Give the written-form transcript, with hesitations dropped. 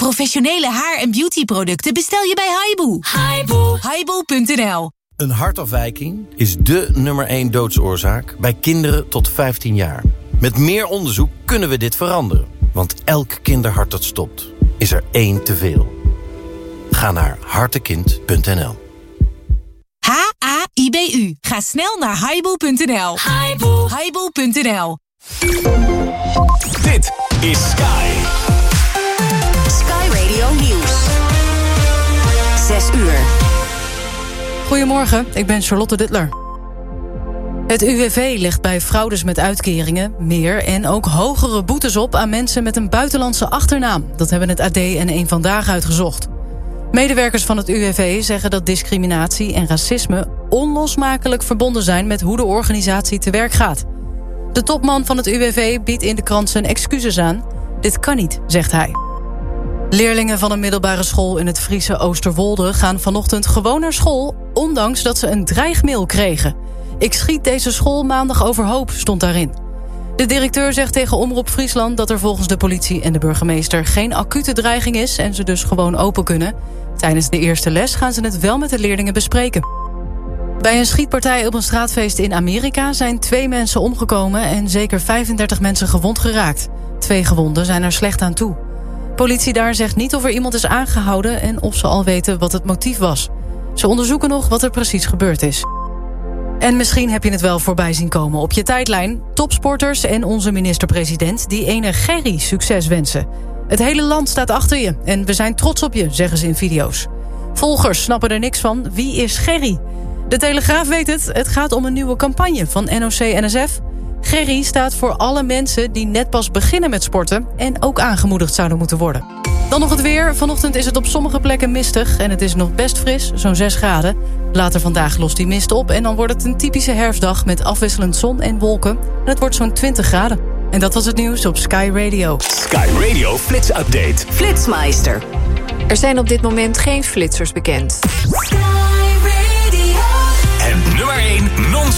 Professionele haar- en beautyproducten bestel je bij Haibu. Haibu.nl. Een hartafwijking is dé nummer 1 doodsoorzaak bij kinderen tot 15 jaar. Met meer onderzoek kunnen we dit veranderen. Want elk kinderhart dat stopt, is er 1 te veel. Ga naar hartekind.nl. H-A-I-B-U. Ga snel naar Haibu.nl. Haibu.nl. Dit is Sky. Sky Radio Nieuws. 6 uur. Goedemorgen, ik ben Charlotte Duttler. Het UWV legt bij fraudes met uitkeringen meer en ook hogere boetes op aan mensen met een buitenlandse achternaam. Dat hebben het AD en Eén Vandaag uitgezocht. Medewerkers van het UWV zeggen dat discriminatie en racisme onlosmakelijk verbonden zijn met hoe de organisatie te werk gaat. De topman van het UWV biedt in de krant zijn excuses aan. Dit kan niet, zegt hij. Leerlingen van een middelbare school in het Friese Oosterwolde gaan vanochtend gewoon naar school, ondanks dat ze een dreigmail kregen. Ik schiet deze school maandag overhoop, stond daarin. De directeur zegt tegen Omroep Friesland dat er volgens de politie en de burgemeester geen acute dreiging is en ze dus gewoon open kunnen. Tijdens de eerste les gaan ze het wel met de leerlingen bespreken. Bij een schietpartij op een straatfeest in Amerika zijn 2 mensen omgekomen en zeker 35 mensen gewond geraakt. 2 gewonden zijn er slecht aan toe. Politie daar zegt niet of er iemand is aangehouden en of ze al weten wat het motief was. Ze onderzoeken nog wat er precies gebeurd is. En misschien heb je het wel voorbij zien komen op je tijdlijn. Topsporters en onze minister-president die ene Gerry succes wensen. Het hele land staat achter je en we zijn trots op je, zeggen ze in video's. Volgers snappen er niks van. Wie is Gerry? De Telegraaf weet het. Het gaat om een nieuwe campagne van NOC-NSF. Gerry staat voor alle mensen die net pas beginnen met sporten en ook aangemoedigd zouden moeten worden. Dan nog het weer. Vanochtend is het op sommige plekken mistig en het is nog best fris, zo'n 6 graden. Later vandaag lost die mist op en dan wordt het een typische herfstdag met afwisselend zon en wolken. En het wordt zo'n 20 graden. En dat was het nieuws op Sky Radio. Sky Radio Flits Update. Flitsmeister. Er zijn op dit moment geen flitsers bekend. Sky.